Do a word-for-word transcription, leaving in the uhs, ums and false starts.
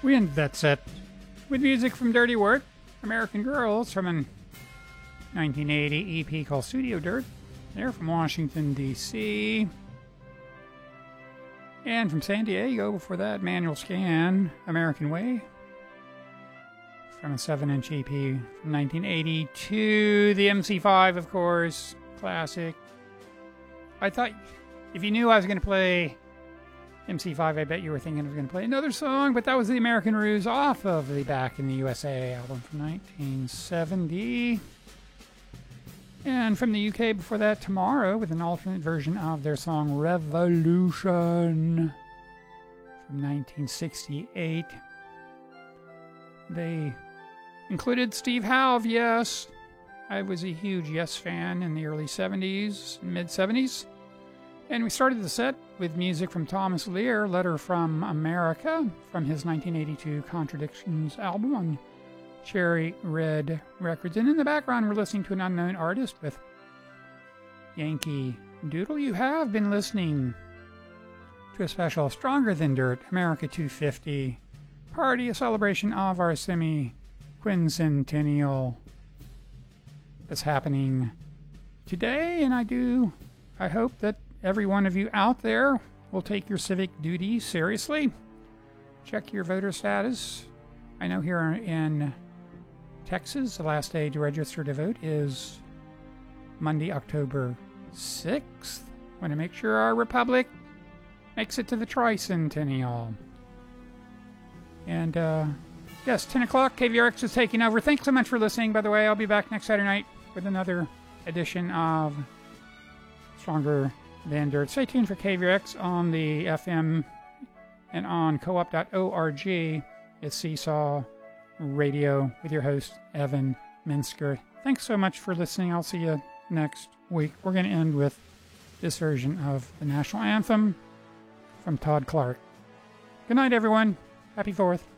We end that set with music from Dirty Work, American Girls, from a nineteen eighty E P called Studio Dirt. They're from Washington, D C And from San Diego, before that, Manual Scan, American Way, from a seven inch E P from nineteen eighty-two. The M C five, of course, classic. I thought, if you knew I was going to play M C five, I bet you were thinking I was going to play another song, but that was the American Ruse off of the Back in the U S A album from nineteen seventy. And from the U K before that, Tomorrow, with an alternate version of their song Revolution from nineteen sixty-eight. They included Steve Howe of Yes. I was a huge Yes fan in the early seventies, mid-seventies. And we started the set with music from Thomas Lear, Letter from America, from his nineteen eighty-two Contradictions album on Cherry Red Records. And in the background, we're listening to an unknown artist with Yankee Doodle. You have been listening to a special Stronger Than Dirt America two fifty party, a celebration of our semi-quincentennial that's happening today. And I do, I hope that every one of you out there will take your civic duty seriously. Check your voter status. I know here in Texas, the last day to register to vote is Monday, October sixth. Want to make sure our republic makes it to the tricentennial. And, uh, yes, ten o'clock, K V R X is taking over. Thanks so much for listening, by the way. I'll be back next Saturday night with another edition of Stronger Than Dirt. Stay tuned for K V R X on the F M and on co op dot org. It's Seesaw Radio with your host, Evan Minsker. Thanks so much for listening. I'll see you next week. We're going to end with this version of the national anthem from Todd Clark. Good night, everyone. Happy fourth.